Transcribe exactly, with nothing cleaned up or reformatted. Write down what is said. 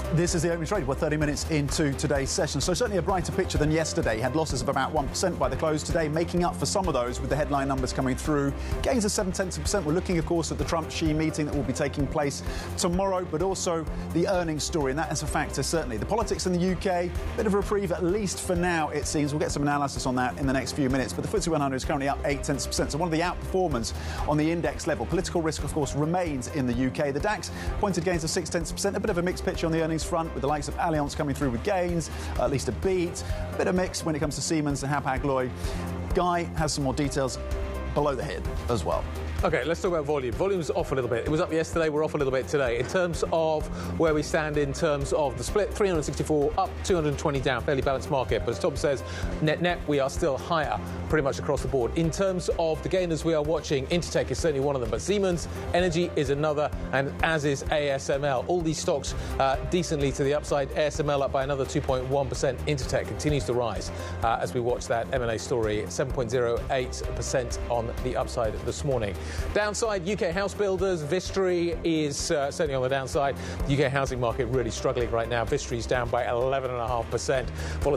This is the opening trade. We're thirty minutes into today's session. So certainly a brighter picture than yesterday. Had losses of about one percent by the close today, making up for some of those with the headline numbers coming through. Gains of seven tenths of a percent. We're looking, of course, at the Trump-Xi meeting that will be taking place tomorrow, but also the earnings story, and that is a factor, certainly. The politics in the U K, bit of a reprieve, at least for now, it seems. We'll get some analysis on that in the next few minutes. But the F T S E one hundred is currently up eight tenths of a percent. So one of the outperformers on the index level. Political risk, of course, remains in the U K. The DAX pointed gains of six tenths of a percent. A bit of a mixed picture on the earnings front, with the likes of Allianz coming through with gains, at least a beat. A bit of mix when it comes to Siemens and Hapag-Lloyd. Guy has some more details below the head as well. OK, let's talk about volume. Volume's off a little bit. It was up yesterday, we're off a little bit today. In terms of where we stand in terms of the split, three hundred sixty-four up, two hundred twenty down, fairly balanced market. But as Tom says, net-net, we are still higher pretty much across the board. In terms of the gainers we are watching, Intertek is certainly one of them, but Siemens Energy is another, and as is A S M L. All these stocks uh, decently to the upside. A S M L up by another two point one percent. Intertek continues to rise uh, as we watch that M and A story, seven point zero eight percent on the upside this morning. Downside, U K house builders. Vistry is uh, certainly on the downside. The U K housing market really struggling right now. Vistry is down by eleven point five percent. Volatility